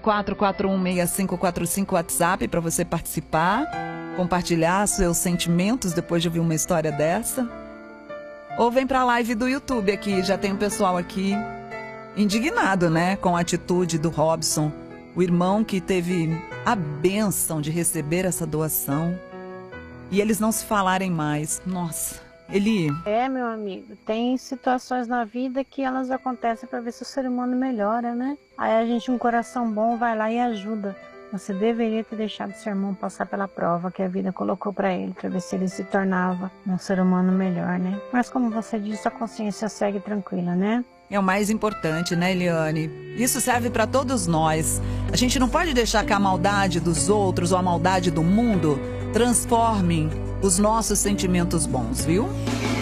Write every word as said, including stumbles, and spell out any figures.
quatro quatro um, seis cinco quatro cinco WhatsApp para você participar, compartilhar seus sentimentos depois de ouvir uma história dessa. Ou vem para a live do YouTube aqui, já tem um pessoal aqui indignado, né, com a atitude do Robson, o irmão que teve a bênção de receber essa doação e eles não se falarem mais. Nossa, ele... É, meu amigo, tem situações na vida que elas acontecem para ver se o ser humano melhora, né? Aí a gente, um coração bom, vai lá e ajuda. Você deveria ter deixado seu irmão passar pela prova que a vida colocou para ele, para ver se ele se tornava um ser humano melhor, né? Mas como você disse, a consciência segue tranquila, né? É o mais importante, né, Eliane? Isso serve para todos nós. A gente não pode deixar que a maldade dos outros ou a maldade do mundo transformem os nossos sentimentos bons, viu?